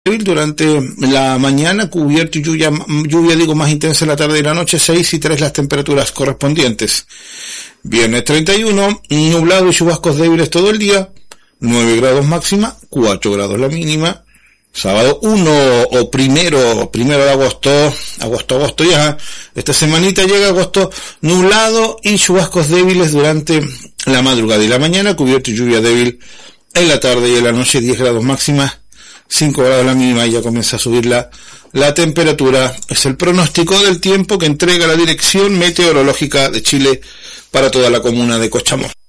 Durante la mañana, cubierto y lluvia más intensa en la tarde y la noche, 6 y 3 las temperaturas correspondientes. Viernes 31, nublado y chubascos débiles todo el día, 9 grados máxima, 4 grados la mínima. Sábado 1 o primero de agosto ya, esta semanita llega agosto, nublado y chubascos débiles durante la madrugada y la mañana, cubierto y lluvia débil en la tarde y en la noche, 10 grados máxima, 5 grados la mínima, y ya comienza a subir la temperatura. Es el pronóstico del tiempo que entrega la Dirección Meteorológica de Chile para toda la comuna de Cochamó.